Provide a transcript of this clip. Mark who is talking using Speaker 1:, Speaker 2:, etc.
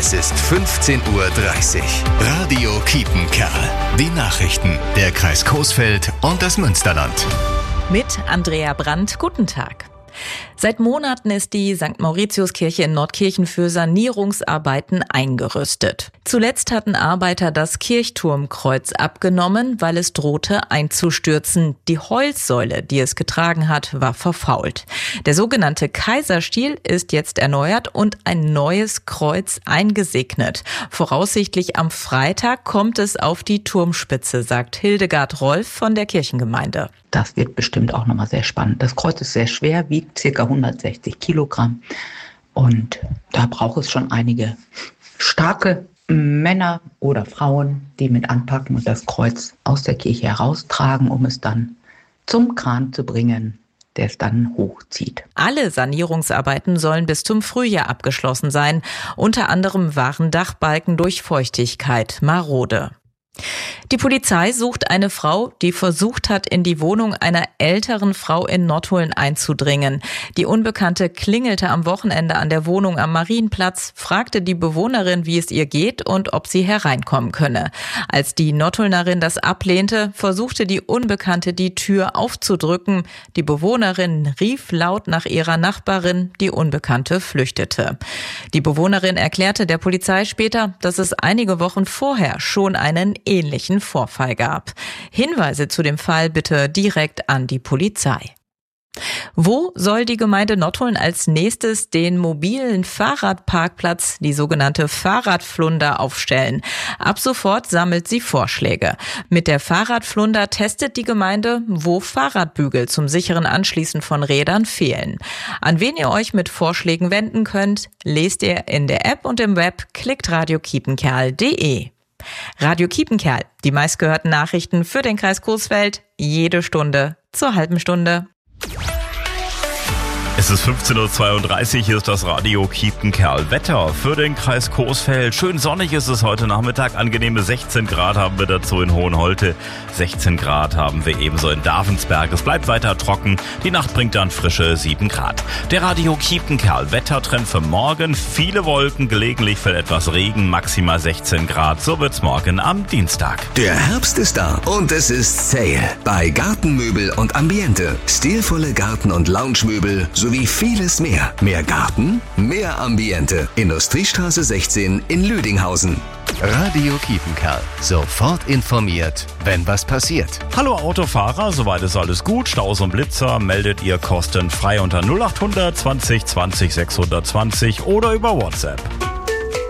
Speaker 1: Es ist 15:30 Uhr. Radio Kiepenkerl. Die Nachrichten der Kreis Coesfeld und das Münsterland.
Speaker 2: Mit Andrea Brandt, guten Tag. Seit Monaten ist die St. Mauritiuskirche in Nordkirchen für Sanierungsarbeiten eingerüstet. Zuletzt hatten Arbeiter das Kirchturmkreuz abgenommen, weil es drohte einzustürzen. Die Holzsäule, die es getragen hat, war verfault. Der sogenannte Kaiserstiel ist jetzt erneuert und ein neues Kreuz eingesegnet. Voraussichtlich am Freitag kommt es auf die Turmspitze, sagt Hildegard Rolf von der Kirchengemeinde.
Speaker 3: Das wird bestimmt auch nochmal sehr spannend. Das Kreuz ist sehr schwer, wiegt ca. 160 Kilogramm. Und da braucht es schon einige starke Männer oder Frauen, die mit anpacken und das Kreuz aus der Kirche heraustragen, um es dann zum Kran zu bringen, der es dann hochzieht.
Speaker 2: Alle Sanierungsarbeiten sollen bis zum Frühjahr abgeschlossen sein. Unter anderem waren Dachbalken durch Feuchtigkeit marode. Die Polizei sucht eine Frau, die versucht hat, in die Wohnung einer älteren Frau in Nottuln einzudringen. Die Unbekannte klingelte am Wochenende an der Wohnung am Marienplatz, fragte die Bewohnerin, wie es ihr geht und ob sie hereinkommen könne. Als die Nottulnerin das ablehnte, versuchte die Unbekannte, die Tür aufzudrücken. Die Bewohnerin rief laut nach ihrer Nachbarin, die Unbekannte flüchtete. Die Bewohnerin erklärte der Polizei später, dass es einige Wochen vorher schon einen ähnlichen Vorfall gab. Hinweise zu dem Fall bitte direkt an die Polizei. Wo soll die Gemeinde Nottuln als nächstes den mobilen Fahrradparkplatz, die sogenannte Fahrradflunder, aufstellen? Ab sofort sammelt sie Vorschläge. Mit der Fahrradflunder testet die Gemeinde, wo Fahrradbügel zum sicheren Anschließen von Rädern fehlen. An wen ihr euch mit Vorschlägen wenden könnt, lest ihr in der App und im Web, klickt radiokiepenkerl.de. Radio Kiepenkerl, die meistgehörten Nachrichten für den Kreis Coesfeld, jede Stunde zur halben Stunde.
Speaker 4: Es ist 15:32 Uhr, hier ist das Radio Kiepenkerl. Wetter für den Kreis Coesfeld. Schön sonnig ist es heute Nachmittag. Angenehme 16 Grad haben wir dazu in Hohenholte. 16 Grad haben wir ebenso in Davensberg. Es bleibt weiter trocken. Die Nacht bringt dann frische 7 Grad. Der Radio Kiepenkerl. Wettertrend für morgen. Viele Wolken, gelegentlich fällt etwas Regen. Maximal 16 Grad. So wird's morgen am Dienstag.
Speaker 1: Der Herbst ist da und es ist Sale bei Gartenmöbel und Ambiente. Stilvolle Garten- und Loungemöbel sowie vieles mehr. Mehr Garten, mehr Ambiente. Industriestraße 16 in Lüdinghausen. Radio Kiepenkerl. Sofort informiert, wenn was passiert.
Speaker 4: Hallo Autofahrer, soweit ist alles gut. Staus und Blitzer meldet ihr kostenfrei unter 0800 20 20 620 oder über WhatsApp.